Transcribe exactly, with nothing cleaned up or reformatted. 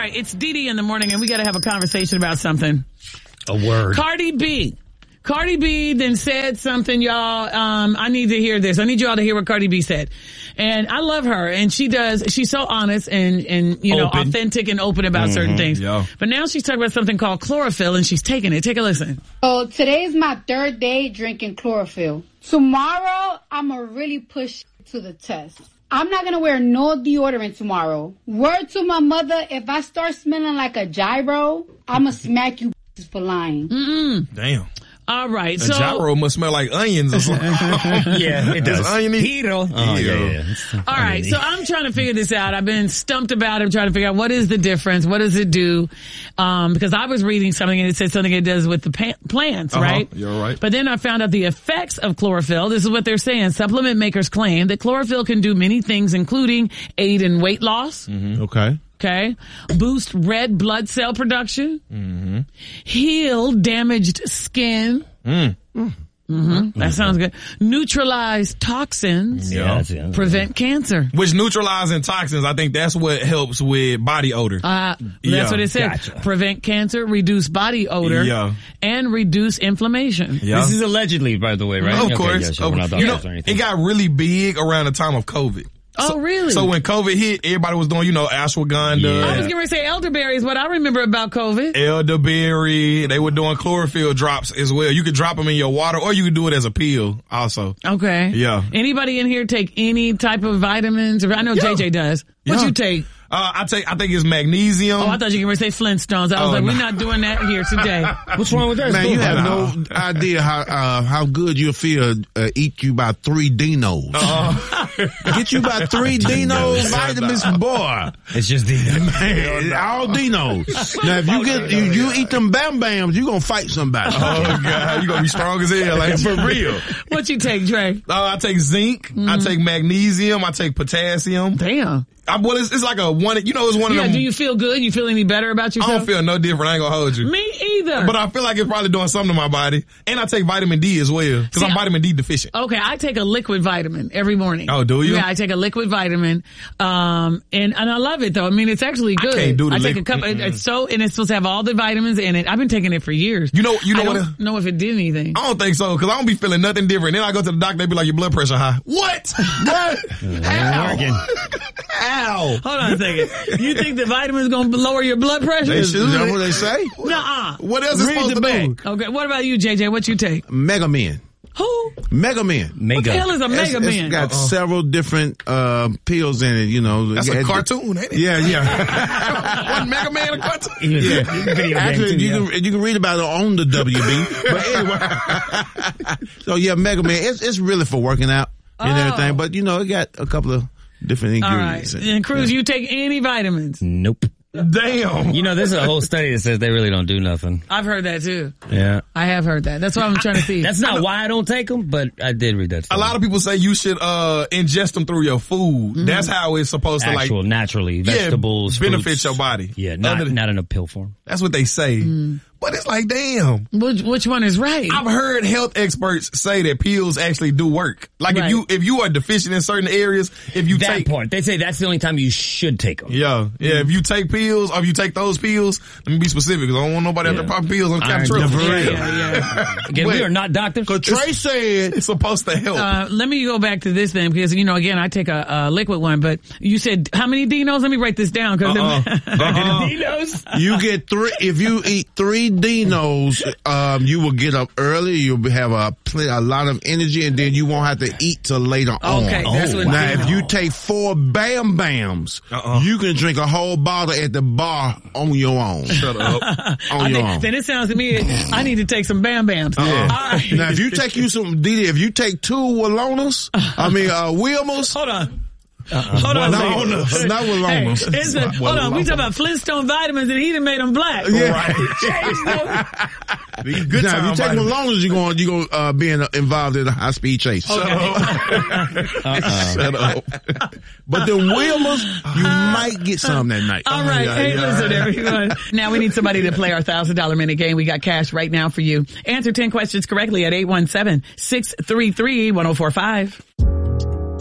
right, it's Dee Dee in the morning, and we got to have a conversation about something. A word. Cardi B. Cardi B then said something, y'all. Um, I need to hear this. I need y'all to hear what Cardi B said. And I love her. And she does, she's so honest and, and, you know, open. authentic and open about mm-hmm, certain things. Yeah. But now she's talking about something called chlorophyll and she's taking it. Take a listen. So today's my third day drinking chlorophyll. Tomorrow, I'm going to really push to the test. I'm not going to wear no deodorant tomorrow. Word to my mother, if I start smelling like a gyro, I'm going to smack you for lying. Mm-mm. Damn. All right, a so gyro must smell like onions or something. Yeah, it does. Oniony. Hero. Oh, yeah, yeah. yeah. All right, so I'm trying to figure this out. I've been stumped about it. I'm trying to figure out what is the difference. What does it do? Um, because I was reading something and it said something it does with the pa- plants, uh-huh, right? You're right. But then I found out the effects of chlorophyll. This is what they're saying. Supplement makers claim that chlorophyll can do many things, including aid in weight loss. Mm-hmm. Okay. Okay. Boost red blood cell production. Mm-hmm. Heal damaged skin. Mm. Mm. Mm-hmm. That sounds good. Neutralize toxins. Yeah, that's, yeah, that's prevent cancer. Which neutralizing toxins, I think that's what helps with body odor. Uh, that's yeah. what it said. Gotcha. Prevent cancer, reduce body odor, yeah. and reduce inflammation. Yeah. This is allegedly, by the way, right? Of okay, course. Yeah, sure. Of, We're not you know, or anything. it got really big around the time of COVID. Oh, so, really? So when COVID hit, everybody was doing, you know, ashwagandha. Yeah. I was going to say elderberry is what I remember about COVID. Elderberry. They were doing chlorophyll drops as well. You could drop them in your water or you could do it as a pill also. Okay. Yeah. Anybody in here take any type of vitamins? I know yeah. J J does. What yeah. you take? Uh, I take, I think it's magnesium. Oh, I thought you were going to say Flintstones. I was oh, like, no. we're not doing that here today. What's wrong with that? Man, you have no no idea how uh, how good you'll feel uh, eat you about three Dinos. Uh, Get you about three Dinos vitamins, boy. It's just Dinos. Man, all Dinos. Now, if you get you, you eat them Bam Bams, you gonna fight somebody. Oh God, you gonna be strong as hell, like for real. What you take, Dre? Uh, I take zinc. Mm-hmm. I take magnesium. I take potassium. Damn. I, well, it's, it's like a one, you know, it's one yeah, of them. Do you feel good? You feel any better about yourself? I don't feel no different. I ain't gonna hold you. Me either. But I feel like it's probably doing something to my body. And I take vitamin D as well. Cause See, I'm vitamin D deficient. Okay, I take a liquid vitamin every morning. Oh, do you? Yeah, I take a liquid vitamin. Um, and, and I love it though. I mean, it's actually good. I can't do the I take liquid. a cup, mm-hmm. it's so, and it's supposed to have all the vitamins in it. I've been taking it for years. You know, you know I what? don't a, know if it did anything. I don't think so. Cause I don't be feeling nothing different. Then I go to the doctor, they be like, your blood pressure high. What? What? How? How? Hold on a second. You think the vitamins gonna lower your blood pressure? They should. Is that what they say? Nuh-uh. What else is Read supposed the to back. do? Okay, what about you, J J? What you take? Mega Men. Who? Mega Men. Mega. What the hell is a It's, Mega Man? it's got Uh-uh. several different uh pills in it, you know. That's a It- cartoon, ain't it? Yeah, yeah. One Mega Man a cartoon? Yeah. Video Actually, game too, you yeah. can you can read about it on the W B. But anyway, so yeah, Mega Man. It's it's really for working out and Oh. everything. But you know, it got a couple of different All ingredients. right. in it. And Cruz, Yeah. you take any vitamins? Nope. Damn. You know, there's a whole study that says they really don't do nothing. I've heard that too. Yeah. I have heard that. That's what I'm trying to see. That's not why I don't take them, but I did read that A study. lot of people say you should uh ingest them through your food. Mm-hmm. That's how it's supposed to Actual, like naturally, vegetables, benefit fruits. your body. Yeah, not, Other- not in a pill form. That's what they say. Mm. But it's like, damn. which, which one is right? I've heard health experts say that pills actually do work. Like Right. if you if you are deficient in certain areas, if you That take part. They say that's the only time you should take them. yeah, yeah. If you take pills, or if you take those pills, let me be specific because I don't want nobody Yeah. out there popping pills on Iron Captain Double Triple. A. yeah, yeah. Again, Wait. we are not doctors. Cause Trey said It's supposed to help. Uh, let me go back to this then, because, you know, again, I take a, a liquid one, but you said how many Dinos? Let me write this down. Cause Uh-uh. uh-uh. Dinos. you get three. If you eat three Dinos, um, you will get up early. You'll have a pl- a lot of energy, and then you won't have to eat till later on. Okay, that's what- Now, wow. if you take four Bam Bams, Uh-uh. you can drink a whole bottle at the bar on your own. Shut up. On I your think, own. then it sounds to me, I need to take some Bam Bams. Yeah. All right. Now, if you take you some, Didi, if you take two Wallonas, I mean, uh, Wilmers, Hold on. Hold on. Wallonas, Hey, not Wallonas. it's a, hold on. We talking about Flintstone vitamins and he done made them black. Yeah. These good now, time if you take vitamins. Wallonas, you're going, you're going, uh, being involved in a high speed chase. Shut up. But the Wilmers, you might get some that night. All right. yeah, Hey, yeah. listen, everyone. Now we need somebody to play our one thousand dollars minute game. We got cash right now for you. Answer ten questions correctly at eight one seven, six three three, one oh four five.